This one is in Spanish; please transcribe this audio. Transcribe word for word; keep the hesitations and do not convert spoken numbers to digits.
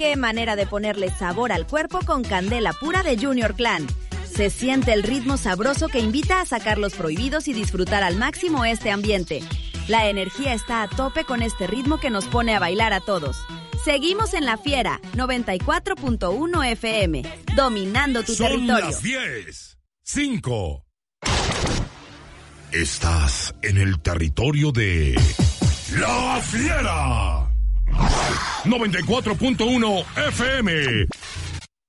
Qué manera de ponerle sabor al cuerpo con candela pura de Junior Clan. Se siente el ritmo sabroso que invita a sacar los prohibidos y disfrutar al máximo este ambiente. La energía está a tope con este ritmo que nos pone a bailar a todos. Seguimos en La Fiera, noventa y cuatro punto uno F M, dominando tu Son territorio. Son las diez, cinco. Estás en el territorio de La Fiera. noventa y cuatro punto uno F M,